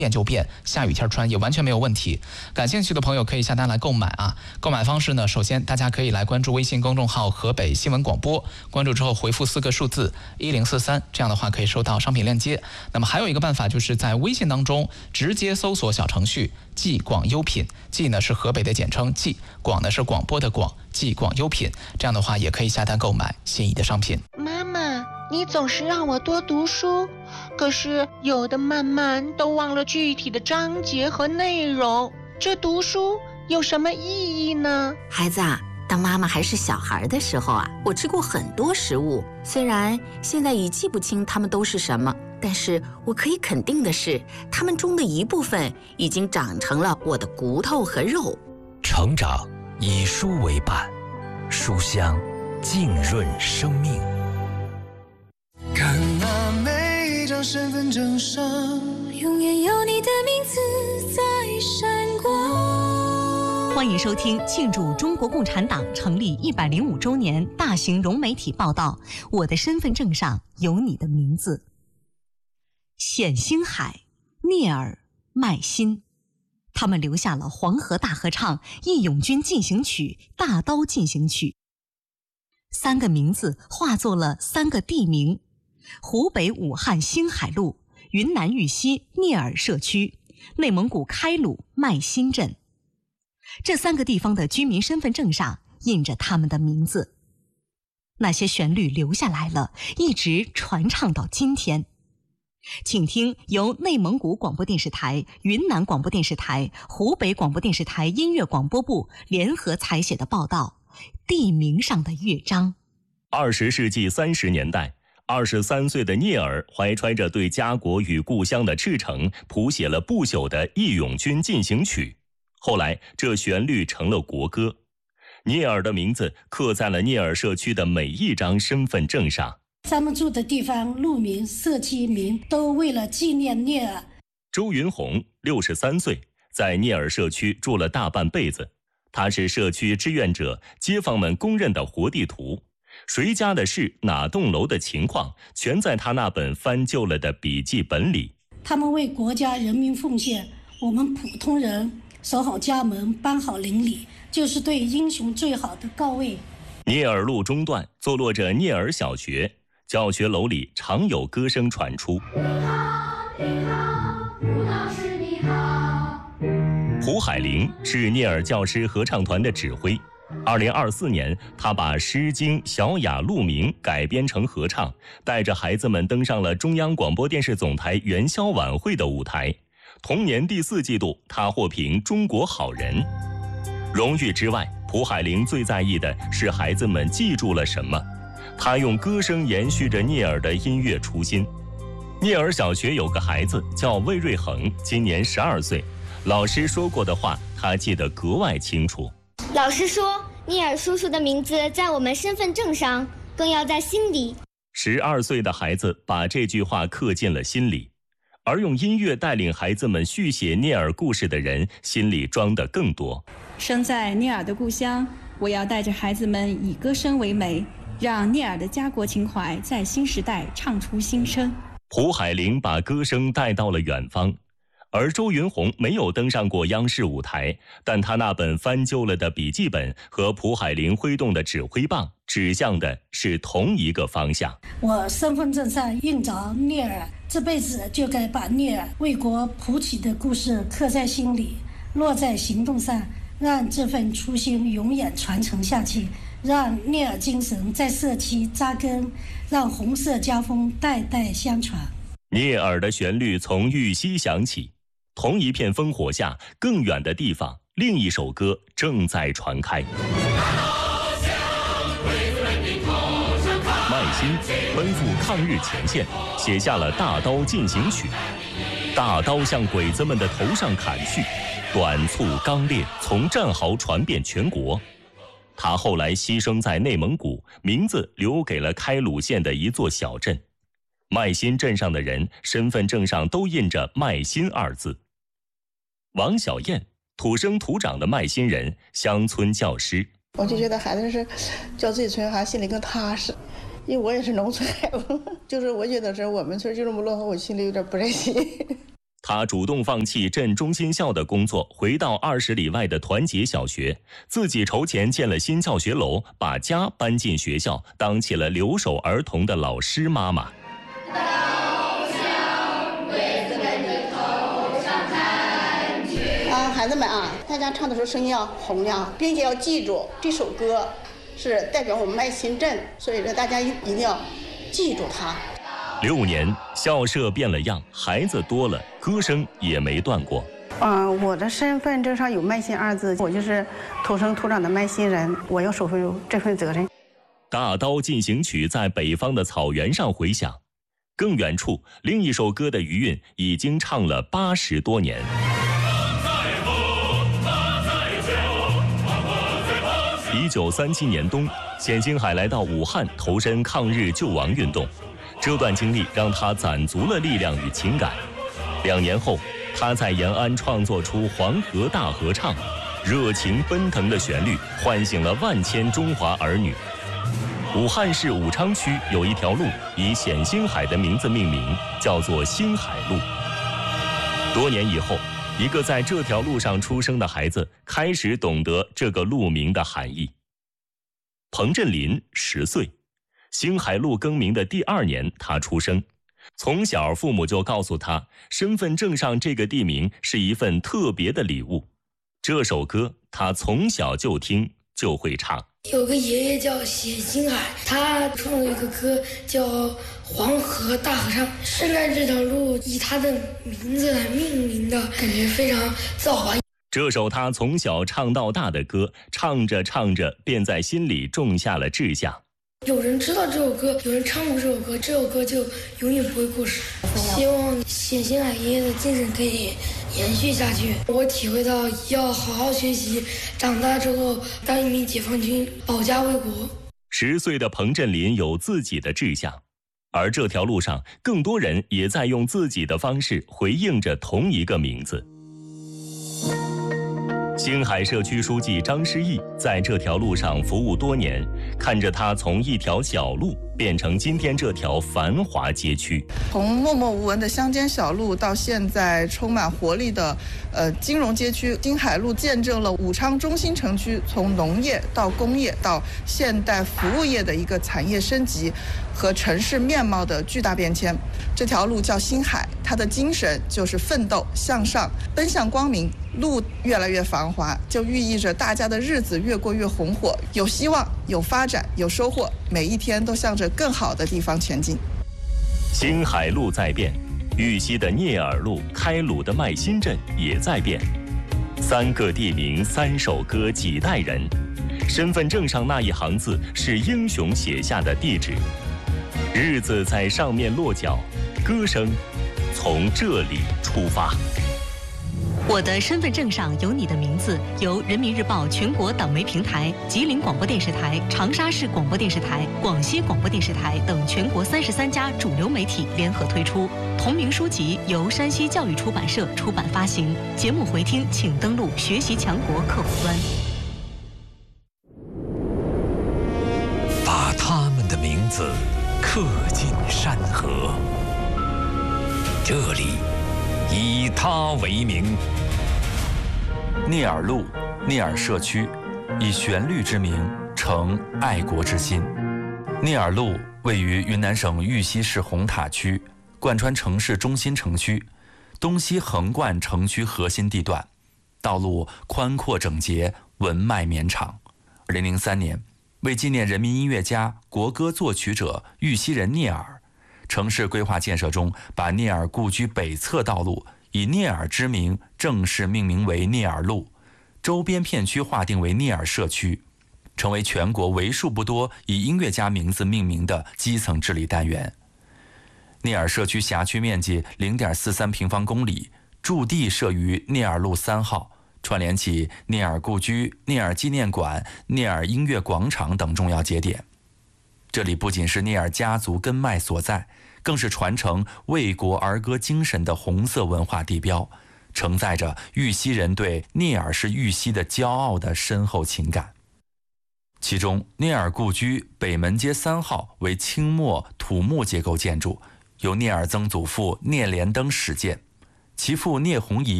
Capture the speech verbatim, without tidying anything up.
变就变，下雨天穿也完全没有问题。感兴趣的朋友可以下单来购买啊。购买方式呢，首先大家可以来关注微信公众号河北新闻广播，关注之后回复四个数字一零四三，这样的话可以收到商品链接。那么还有一个办法，就是在微信当中直接搜索小程序冀广优品，冀呢是河北的简称，冀广呢是广播的广，冀广优品，这样的话也可以下单购买心仪的商品。 妈妈，你总是让我多读书，可是有的慢慢都忘了具体的章节和内容，这读书有什么意义呢？ 孩子啊，当妈妈还是小孩的时候啊，我吃过很多食物，虽然现在已记不清它们都是什么，但是我可以肯定的是，它们中的一部分已经长成了我的骨头和肉。 成长以书为伴，书香浸润生命。 看那每一张身份证上，永远有你的名字在闪光。 欢迎收听庆祝中国共产党成立一百零五周年大型融媒体报道《我的身份证上有你的名字》。冼星海、聂耳、麦辛，他们留下了《黄河大合唱》《义勇军进行曲》《大刀进行曲》，三个名字化作了三个地名：湖北武汉星海路、云南玉溪聂耳社区、内蒙古开鲁麦辛镇。这三个地方的居民身份证上印着他们的名字。那些旋律留下来了，一直传唱到今天。请听由内蒙古广播电视台、云南广播电视台、湖北广播电视台音乐广播部联合采写的报道《地名上的乐章》。 二十世纪三十年代，二十三岁的聂耳怀揣着对家国与故乡的赤诚，谱写了不朽的《义勇军进行曲》。后来，这旋律成了国歌。聂耳的名字刻在了聂耳社区的每一张身份证上。 咱们住的地方、路名、社区名都为了纪念聂耳。 周云红六十三岁，在聂耳社区住了大半辈子。他是社区志愿者，街坊们公认的活地图。谁家的事、哪栋楼的情况，全在他那本翻旧了的笔记本里。 他们为国家人民奉献，我们普通人守好家门，搬好邻里，就是对英雄最好的告慰。 聂耳路中段坐落着聂耳小学，教学楼里常有歌声传出。你好，你好，吴老师你好。蒲海玲是聂耳教师合唱团的指挥。二零二四年，他把《诗经·小雅·鹿鸣》改编成合唱，带着孩子们登上了中央广播电视总台元宵晚会的舞台。同年第四季度，他获评中国好人。荣誉之外，蒲海玲最在意的是孩子们记住了什么。他用歌声延续着聂耳的音乐初心。聂耳小学有个孩子叫魏瑞恒，今年十二岁。老师说过的话，他记得格外清楚。 老师说，聂耳叔叔的名字在我们身份证上，更要在心里。 十二岁的孩子把这句话刻进了心里，而用音乐带领孩子们续写聂耳故事的人，心里装得更多。 生在聂耳的故乡，我要带着孩子们以歌声为媒，让聂耳的家国情怀在新时代唱出新声。 蒲海玲把歌声带到了远方。而周云红没有登上过央视舞台，但他那本翻旧了的笔记本和蒲海玲挥动的指挥棒指向的是同一个方向。 我身份证上印着聂耳，这辈子就该把聂耳为国谱曲的故事刻在心里，落在行动上，让这份初心永远传承下去，让聂耳精神在社区扎根，让红色家风代代相传。 聂耳的旋律从玉溪响起，同一片烽火下，更远的地方，另一首歌正在传开。麦辛奔赴抗日前线，写下了《大刀进行曲》。大刀向鬼子们的头上砍去，短促刚烈，从战壕传遍全国。他后来牺牲在内蒙古，名字留给了开鲁县的一座小镇。麦辛镇上的人身份证上都印着麦辛二字。王小燕，土生土长的麦辛人，乡村教师。 我就觉得孩子是叫自己村孩子心里更踏实，因为我也是农村孩子，就是我觉得是我们村就这么落后，我心里有点不忍心。 他主动放弃镇中心校的工作，回到二十里外的团结小学，自己筹钱建了新教学楼，把家搬进学校，当起了留守儿童的老师妈妈。 啊，孩子们啊，大家唱的时候声音要洪亮，并且要记住这首歌是代表我们麦新镇，所以说大家一定要记住它。 六年，校舍变了样，孩子多了，歌声也没断过。 嗯、呃，我的身份证上有麦新二字，我就是土生土长的麦新人，我要守护这份责任。 大刀进行曲在北方的草原上回响，更远处，另一首歌的余韵已经唱了八十多年。一九三七年冬，冼星海来到武汉投身抗日救亡运动。这段经历让他攒足了力量与情感。两年后，他在延安创作出《黄河大合唱》，热情奔腾的旋律唤醒了万千中华儿女。武汉市武昌区有一条路以冼星海的名字命名，叫做星海路。多年以后，一个在这条路上出生的孩子开始懂得这个路名的含义。彭振林十岁。星海路更名的第二年，他出生。从小父母就告诉他，身份证上这个地名是一份特别的礼物。这首歌他从小就听，就会唱。 有个爷爷叫冼星海，他创了一个歌叫《黄河大合唱》，现在这条路以他的名字来命名的，感觉非常自豪。 这首他从小唱到大的歌，唱着唱着便在心里种下了志向。 有人知道这首歌，有人唱过这首歌，这首歌就永远不会过时。希望冼星海爷爷的精神可以延续下去。我体会到要好好学习，长大之后当一名解放军，保家卫国。 十岁的彭振林有自己的志向，而这条路上更多人也在用自己的方式回应着同一个名字。星海社区书记张诗义在这条路上服务多年，看着它从一条小路变成今天这条繁华街区。 从默默无闻的乡间小路到现在充满活力的呃金融街区，星海路见证了武昌中心城区从农业到工业到现代服务业的一个产业升级和城市面貌的巨大变迁。这条路叫星海，它的精神就是奋斗向上，奔向光明。路越来越繁华，就寓意着大家的日子越过越红火，有希望，有发展，有收获，每一天都向着更好的地方前进。 星海路在变，玉溪的聂耳路、开鲁的麦新镇也在变。三个地名，三首歌，几代人。身份证上那一行字是英雄写下的地址，日子在上面落脚，歌声从这里出发。 我的身份证上有你的名字，由人民日报全国党媒平台、吉林广播电视台、长沙市广播电视台、广西广播电视台等全国三十三家主流媒体联合推出。同名书籍由山西教育出版社出版发行。节目回听请登录学习强国客户端。 把他们的名字刻进山河，这里以他为名。 聂耳路，聂耳社区，以旋律之名成爱国之心。聂耳路位于云南省玉溪市红塔区，贯穿城市中心城区，东西横贯城区核心地段，道路宽阔整洁，文脉绵长。二零零三年，为纪念人民音乐家、国歌作曲者玉溪人聂耳，城市规划建设中把聂耳故居北侧道路以聂耳之名正式命名为聂耳路，周边片区划定为聂耳社区，成为全国为数不多以音乐家名字命名的基层治理单元。聂耳社区辖区面积 零点四三平方公里，驻地设于聂耳路三号，串联起聂耳故居、聂耳纪念馆、聂耳音乐广场等重要节点。这里不仅是聂耳家族根脉所在，更是传承卫国儿歌精神的红色文化地标，承载着玉溪人对聂耳是玉溪的骄傲的深厚情感。其中，聂耳故居北门街三号为清末土木结构建筑，由聂耳曾祖父聂连登始建。 其父聂弘仪